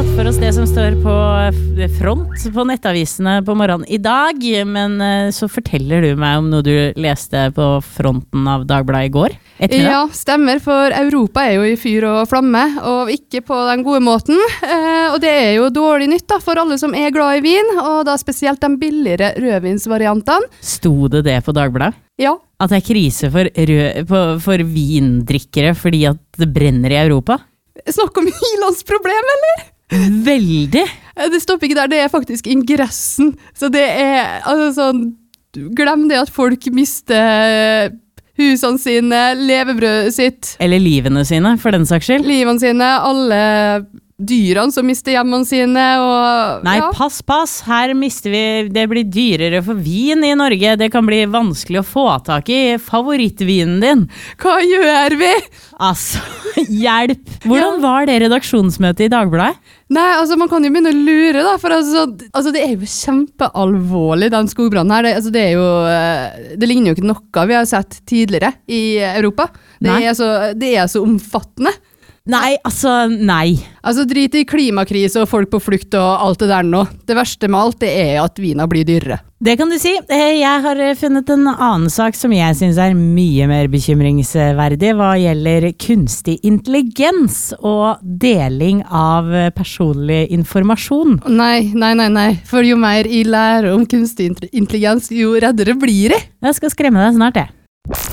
tatt for oss det som står på front på nettavisene på morgenen I dag, men så forteller du meg om noe du leste på fronten av Dagbladet I går. Ja, stemmer, for Europa jo I fyr og flamme, og ikke på den gode måten. Og det jo dårlig nytt da, for alle som glad I vin, og da spesielt de billigere rødvinsvariantene. Sto det på Dagbladet? Ja. At det krise for vindrikkere fordi at det brenner I Europa? Snakk om ilandsproblem, eller? Veldig. Det stopper ikke der, det faktisk ingressen. Så det altså sånn, glem det at folk mister husene sine, levebrødet sitt. Eller livene sine, for den saks skyld. Livene sine, alle dyrene som mister hjemmene sine. Og, Nei, pass. Her mister vi, det blir dyrere for vin I Norge. Det kan bli vanskelig å få tak I favorittvinen din. Hva gjør vi? Altså, hjelp! Hvordan var det redaksjonsmøtet I Dagbladet? Nei, altså man kan jo begynne å lure da, for altså det jo kjempealvorlig, den skogbrannen her. Det jo, det ligner jo ikke noe vi har sett tidligere I Europa. Det så omfattende. Nei. Altså drit I klimakrise og folk på flukt og alt det der nå. Det verste med alt, det at vina blir dyrere. Det kan du si. Jeg har funnet en annen sak som jeg synes mye mer bekymringsverdig hva gjelder kunstig intelligens og deling av personlig informasjon. Nei. For jo mer I lærer om kunstig intelligens, jo reddere blir det. Jeg skal skremme deg snart, jeg.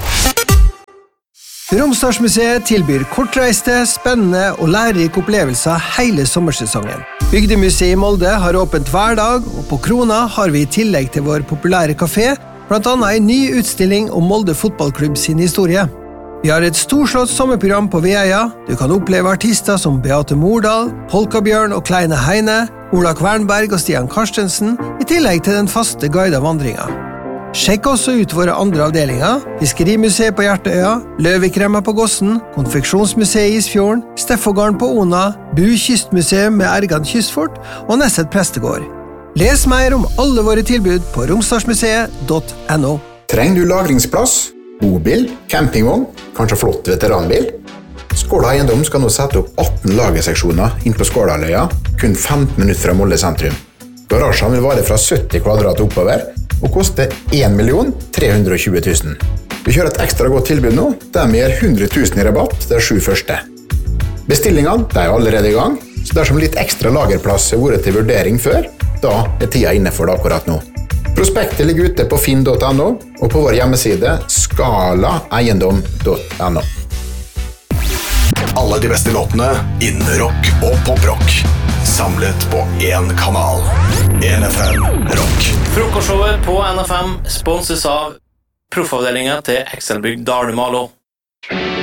Romsdalsmuseet tilbyr kortreiste, spennende og lærerike opplevelser hele sommersesongen. Bygdemuseet I Molde har åpent hver dag, og på Krona har vi I tillegg til vår populære kafé, blant annet en ny utstilling om Molde fotballklubb sin historie. Vi har et storslått sommerprogram på Veia. Du kan oppleve artister som Beate Mordal, Polkabjørn og Kleine Heine, Ola Kvernberg og Stian Karstensen, I tillegg til den faste guidede vandringen. Sjekk også ut våre andre avdelinger, Fiskerimuseet på Hjertøya, Løvikremmer på Gossen, Konfeksjonsmuseet I Isfjorden, Steffogården på Ona, Bu Kystmuseum med Ergan Kystfort og Nesset Prestegård. Les mer om alle våre tilbud på romsdalsmuseet.no. Trenger du lagringsplass, bobil, campingvogn, kanskje flott veteranbil? Skåla Eiendom skal nå sette opp 18 lagerseksjoner inn på Skålaløya, kun 15 minutter fra Molde sentrum. Garasjen vil vare fra 70 kvadrat oppover, og koster 1.320 000. Vi kjører et ekstra godt tilbud nå, der vi gir 100 000 I rabatt de 7 første. Bestillingene allerede I gang, så dersom litt ekstra lagerplass har vært til vurdering før, da tida inne for det akkurat nå. Prospektet ligger ute på finn.no og på vår hjemmeside skalaeiendom.no. Alle de beste låtene innen rock og poprock. Samlet på en kanal. NFM Rock. Frokostshowet på NFM sponses av proffavdelingen til Excelbygg Dalumalo.